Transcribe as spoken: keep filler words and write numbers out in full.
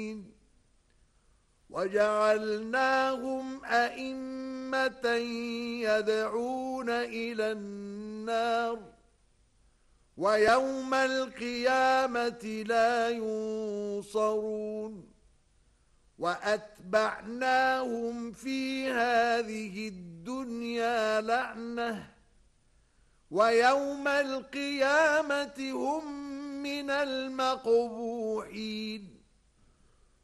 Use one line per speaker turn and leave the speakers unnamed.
وجعلناهم أئمة يدعون إلى النار ويوم القيامة لا ينصرون وأتبعناهم في هذه الدنيا لعنة ويوم القيامة هم من المقبوحين